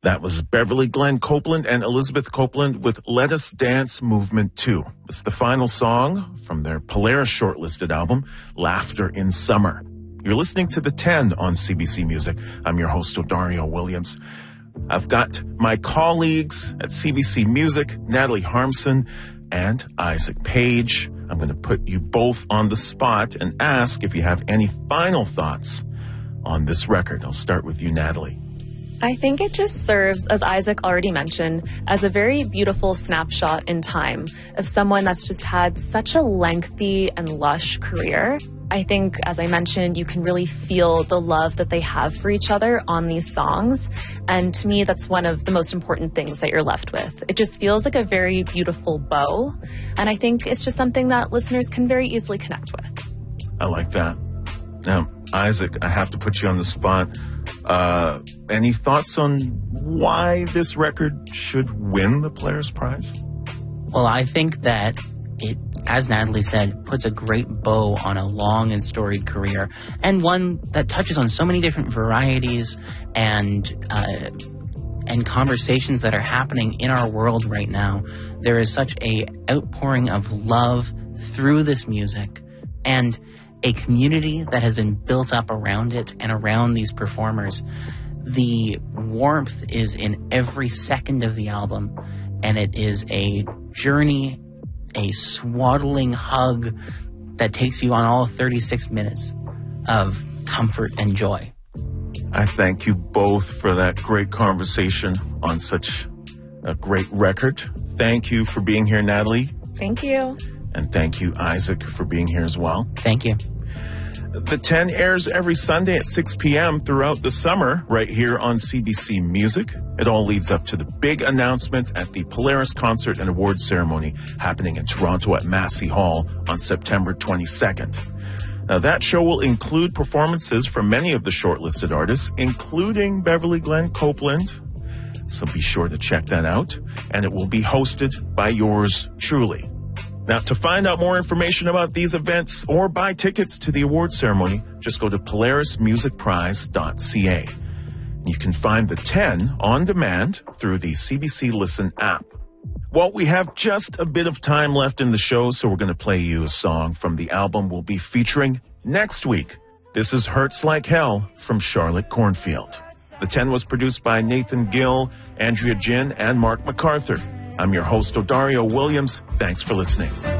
That was Beverly Glenn Copeland and Elizabeth Copeland with Let Us Dance Movement 2. It's the final song from their Polaris shortlisted album, Laughter in Summer. You're listening to The 10 on CBC Music. I'm your host, Odario Williams. I've got my colleagues at CBC Music, Natalie Harmson and Isaac Page. I'm going to put you both on the spot and ask if you have any final thoughts on this record. I'll start with you, Natalie. I think it just serves, as Isaac already mentioned, as a very beautiful snapshot in time of someone that's just had such a lengthy and lush career. I think, as I mentioned, you can really feel the love that they have for each other on these songs. And to me, that's one of the most important things that you're left with. It just feels like a very beautiful bow. And I think it's just something that listeners can very easily connect with. I like that. Now, Isaac, I have to put you on the spot. Any thoughts on why this record should win the Polaris Prize? Well, I think that it, as Natalie said, puts a great bow on a long and storied career, and one that touches on so many different varieties and conversations that are happening in our world right now. There is such a outpouring of love through this music, and a community that has been built up around it and around these performers. The warmth is in every second of the album, and it is a journey, a swaddling hug that takes you on all 36 minutes of comfort and joy. I thank you both for that great conversation on such a great record. Thank you for being here, Natalie. Thank you. And thank you, Isaac, for being here as well. Thank you. The 10 airs every Sunday at 6 p.m. throughout the summer right here on CBC Music. It all leads up to the big announcement at the Polaris Concert and Awards Ceremony happening in Toronto at Massey Hall on September 22nd. Now, that show will include performances from many of the shortlisted artists, including Beverly Glenn Copeland. So be sure to check that out. And it will be hosted by yours truly. Now, to find out more information about these events or buy tickets to the award ceremony, just go to polarismusicprize.ca. You can find the 10 on demand through the CBC Listen app. Well, we have just a bit of time left in the show, so we're going to play you a song from the album we'll be featuring next week. This is Hurts Like Hell from Charlotte Cornfield. The 10 was produced by Nathan Gill, Andrea Jin, and Mark MacArthur. I'm your host, Odario Williams. Thanks for listening.